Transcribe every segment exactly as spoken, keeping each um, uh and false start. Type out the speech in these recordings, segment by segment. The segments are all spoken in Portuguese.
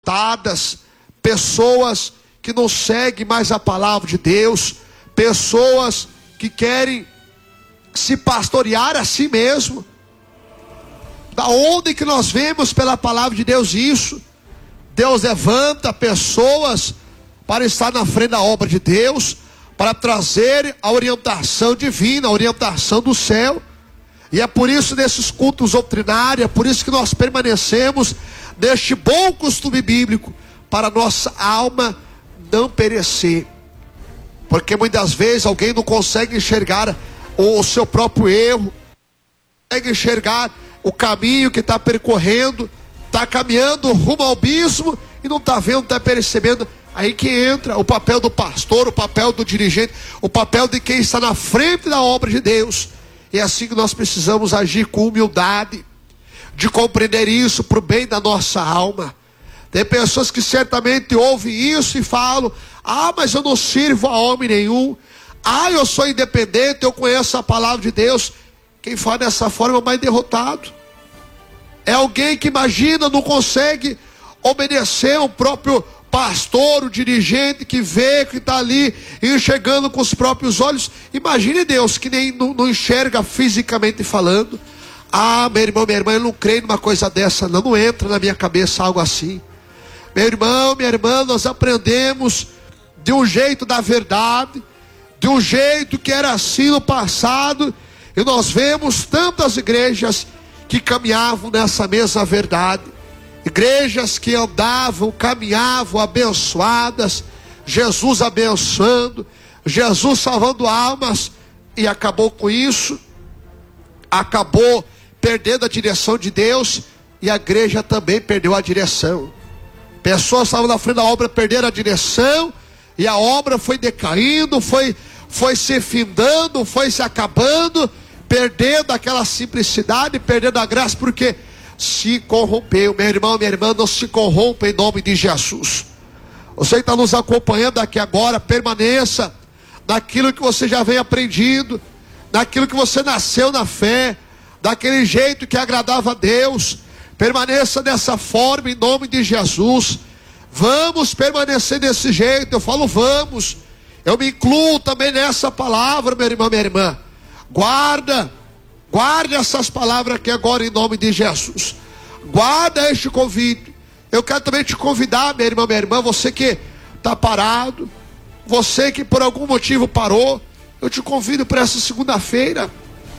derrotadas, pessoas que não seguem mais a palavra de Deus, pessoas que querem se pastorear a si mesmo. Da onde que nós vemos pela palavra de Deus isso? Deus levanta pessoas para estar na frente da obra de Deus, para trazer a orientação divina, a orientação do céu. E é por isso nesses cultos doutrinários, é por isso que nós permanecemos neste bom costume bíblico, para a nossa alma não perecer. Porque muitas vezes alguém não consegue enxergar o seu próprio erro, não consegue enxergar o caminho que está percorrendo, está caminhando rumo ao abismo e não está vendo, está percebendo. Aí que entra o papel do pastor, o papel do dirigente, o papel de quem está na frente da obra de Deus. E é assim que nós precisamos agir com humildade, de compreender isso para o bem da nossa alma. Tem pessoas que certamente ouvem isso e falam: ah, mas eu não sirvo a homem nenhum, ah, eu sou independente, eu conheço a palavra de Deus. Quem fala dessa forma é mais derrotado. É alguém que imagina, não consegue obedecer o próprio pastor, o dirigente que vê, que está ali enxergando com os próprios olhos. Imagine Deus que nem não, não enxerga fisicamente falando. Ah, meu irmão, minha irmã, eu não creio numa coisa dessa, não, não entra na minha cabeça algo assim. Meu irmão, minha irmã, nós aprendemos de um jeito da verdade, de um jeito que era assim no passado, e nós vemos tantas igrejas que caminhavam nessa mesma verdade, igrejas que andavam, caminhavam abençoadas, Jesus abençoando, Jesus salvando almas, e acabou com isso, acabou perdendo a direção de Deus, e a igreja também perdeu a direção. Pessoas estavam na frente da obra, perderam a direção, e a obra foi decaindo, foi, foi se findando, foi se acabando, perdendo aquela simplicidade, perdendo a graça, porque se corrompeu. Meu irmão, minha irmã, não se corrompa em nome de Jesus. Você que está nos acompanhando aqui agora, permaneça naquilo que você já vem aprendido, naquilo que você nasceu na fé, daquele jeito que agradava a Deus. Permaneça dessa forma em nome de Jesus. Vamos permanecer desse jeito. Eu falo vamos, eu me incluo também nessa palavra, meu irmão, minha irmã. Guarda, guarde essas palavras aqui agora em nome de Jesus. Guarda este convite. Eu quero também te convidar, meu irmão, minha irmã, você que está parado, você que por algum motivo parou, eu te convido para essa segunda-feira.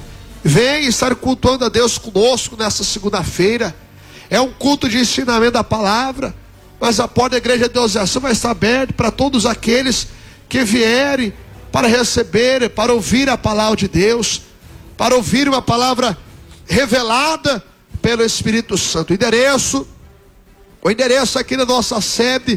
Vem estar cultuando a Deus conosco nessa segunda-feira. É um culto de ensinamento da palavra, mas a porta da igreja de Deus vai estar aberta para todos aqueles que vierem para receber, para ouvir a palavra de Deus, para ouvir uma palavra revelada pelo Espírito Santo. O endereço, o endereço aqui na nossa sede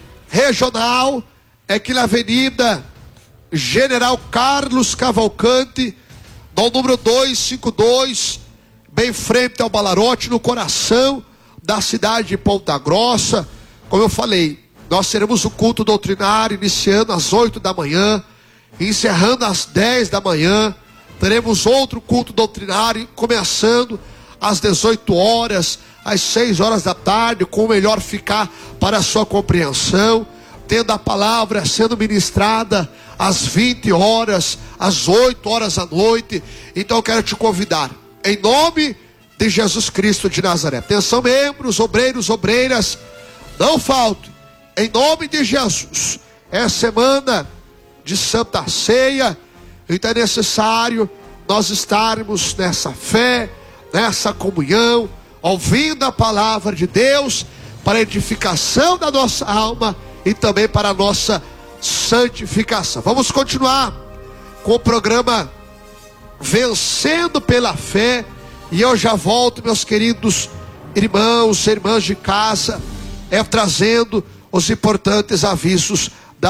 regional é aqui na Avenida General Carlos Cavalcante, no número duzentos e cinquenta e dois, bem frente ao Balarote, no coração da cidade de Ponta Grossa. Como eu falei, nós teremos o culto doutrinário iniciando às oito da manhã, encerrando às dez da manhã. Teremos outro culto doutrinário começando às dezoito horas, às seis horas da tarde, com o melhor ficar para a sua compreensão, tendo a palavra sendo ministrada às vinte horas, às oito horas da noite. Então eu quero te convidar, em nome de Jesus Cristo de Nazaré. Atenção, membros, obreiros, obreiras, não falte, em nome de Jesus. É semana de Santa Ceia, então é necessário nós estarmos nessa fé, nessa comunhão, ouvindo a palavra de Deus, para a edificação da nossa alma e também para a nossa santificação. Vamos continuar com o programa Vencendo pela Fé, e eu já volto, meus queridos irmãos e irmãs de casa, é trazendo os importantes avisos